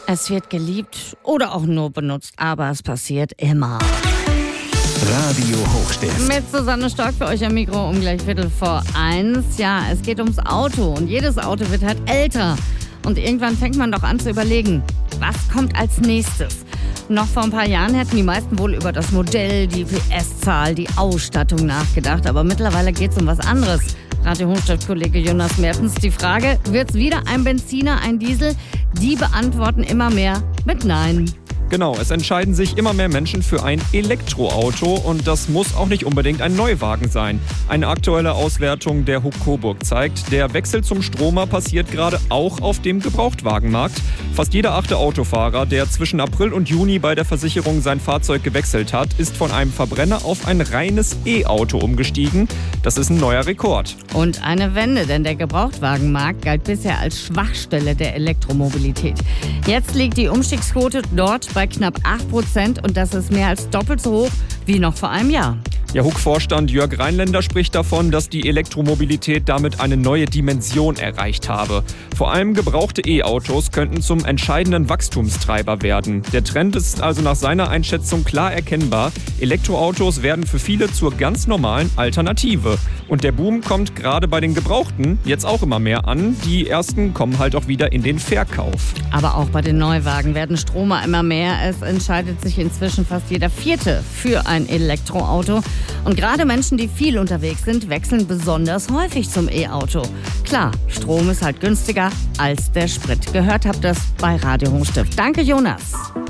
Es wird geliebt oder auch nur benutzt, aber es passiert immer. Radio Hochstift. Mit Susanne Stork für euch am Mikro um gleich 1:15. Ja, es geht ums Auto und jedes Auto wird halt älter. Und irgendwann fängt man doch an zu überlegen, was kommt als nächstes? Noch vor ein paar Jahren hätten die meisten wohl über das Modell, die PS-Zahl, die Ausstattung nachgedacht. Aber mittlerweile geht es um was anderes. Radio Hochstift-Kollege Jonas Mertens, die Frage, wird's wieder ein Benziner, ein Diesel? Die beantworten immer mehr mit Nein. Genau, es entscheiden sich immer mehr Menschen für ein Elektroauto und das muss auch nicht unbedingt ein Neuwagen sein. Eine aktuelle Auswertung der HUK Coburg zeigt, der Wechsel zum Stromer passiert gerade auch auf dem Gebrauchtwagenmarkt. Fast jeder 8. Autofahrer, der zwischen April und Juni bei der Versicherung sein Fahrzeug gewechselt hat, ist von einem Verbrenner auf ein reines E-Auto umgestiegen. Das ist ein neuer Rekord. Und eine Wende, denn der Gebrauchtwagenmarkt galt bisher als Schwachstelle der Elektromobilität. Jetzt liegt die Umstiegsquote dort bei knapp 8% und das ist mehr als doppelt so hoch wie noch vor einem Jahr. Ja, HUK-Vorstand Jörg Rheinländer spricht davon, dass die Elektromobilität damit eine neue Dimension erreicht habe. Vor allem gebrauchte E-Autos könnten zum entscheidenden Wachstumstreiber werden. Der Trend ist also nach seiner Einschätzung klar erkennbar. Elektroautos werden für viele zur ganz normalen Alternative. Und der Boom kommt gerade bei den Gebrauchten jetzt auch immer mehr an. Die ersten kommen halt auch wieder in den Verkauf. Aber auch bei den Neuwagen werden Stromer immer mehr. Es entscheidet sich inzwischen fast jeder Vierte für ein Elektroauto. Und gerade Menschen, die viel unterwegs sind, wechseln besonders häufig zum E-Auto. Klar, Strom ist halt günstiger als der Sprit. Gehört habt ihr das bei Radio Hochstift. Danke, Jonas.